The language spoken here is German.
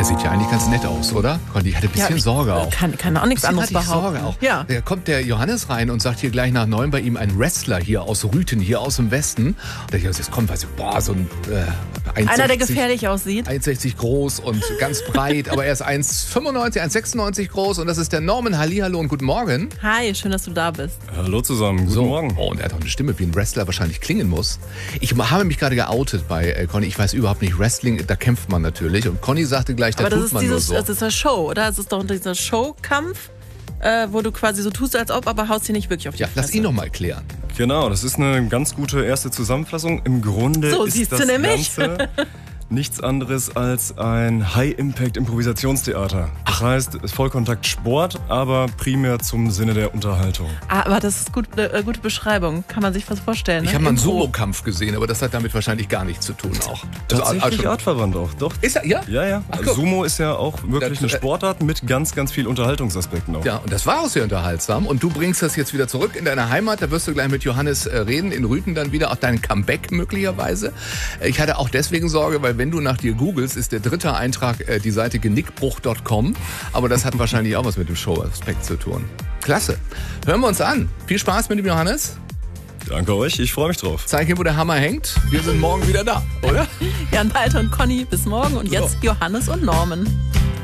sieht ja eigentlich ganz nett aus, oder? Conny, ich hatte ein bisschen Sorge auch. Kann auch nichts anderes behaupten. Sorge auch. Ja. Da kommt der Johannes rein und sagt hier gleich nach 9 bei ihm ein Wrestler hier aus Rüthen, hier aus dem Westen. Und der jetzt kommt, weiß ich, so ein 1,60, einer, der gefährlich aussieht. 1,60 groß und ganz breit, aber er ist 1,95, 1,96 groß und das ist der Norman. Hallihallo und guten Morgen. Hi, schön, dass du da bist. Hallo zusammen, guten Morgen. Oh, und er hat auch eine Stimme, wie ein Wrestler wahrscheinlich klingen muss. Ich habe mich gerade geoutet bei Conny. Ich weiß überhaupt nicht, Wrestling, da kämpft man natürlich. Und Conny sagte gleich, da tut man nur so. Das ist eine Show, oder? Es ist doch dieser Showkampf, wo du quasi so tust, als ob, aber haust dir nicht wirklich auf die Fresse. Lass ihn noch mal erklären. Genau, das ist eine ganz gute erste Zusammenfassung. Im Grunde so, ist das Ganze nichts anderes als ein High-Impact-Improvisationstheater. Das heißt, Vollkontakt-Sport, aber primär zum Sinne der Unterhaltung. Aber das ist eine gute Beschreibung. Kann man sich was vorstellen. Ne? Ich habe mal einen Sumo-Kampf gesehen, aber das hat damit wahrscheinlich gar nichts zu tun auch. Tatsächlich artverwandt auch, doch. Ist er, ja? Ja. Sumo ist ja auch wirklich eine Sportart mit ganz, ganz viel Unterhaltungsaspekten auch. Ja, und das war auch sehr unterhaltsam. Und du bringst das jetzt wieder zurück in deine Heimat. Da wirst du gleich mit Johannes reden, in Rüthen dann wieder. Auch dein Comeback möglicherweise. Ich hatte auch deswegen Sorge, weil wenn du nach dir googelst, ist der dritte Eintrag die Seite genickbruch.com. Aber das hat wahrscheinlich auch was mit dem Show-Aspekt zu tun. Klasse. Hören wir uns an. Viel Spaß mit dem Johannes. Danke euch, ich freue mich drauf. Zeig ihm, wo der Hammer hängt. Wir sind morgen wieder da, oder? Jan, Walter und Conny, bis morgen. Und jetzt Johannes und Norman.